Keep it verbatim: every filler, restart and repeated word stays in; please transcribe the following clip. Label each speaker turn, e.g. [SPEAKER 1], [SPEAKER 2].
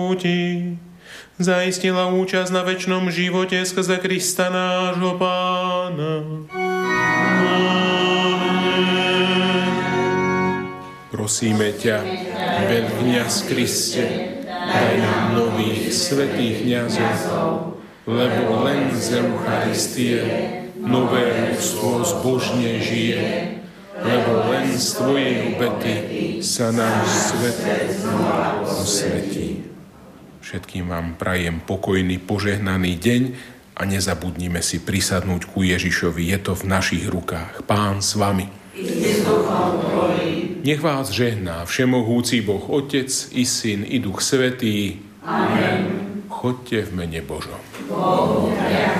[SPEAKER 1] zaistila účasť na večnom živote skrze Krista nášho Pána. Prosíme ťa, veľkňaz Kriste, daj nám nových svätých kňazov, lebo len z Eucharistie nové ľudstvo zbožne žije, lebo len z Tvojej obety sa náš svet osvetí. Všetkým vám prajem pokojný, požehnaný deň a nezabudnime si prisadnúť ku Ježišovi. Je to v našich rukách. Pán s vami. Nech vás žehná všemohúci Boh Otec, i Syn, i Duch Svätý. Amen. Choďte v mene Božom.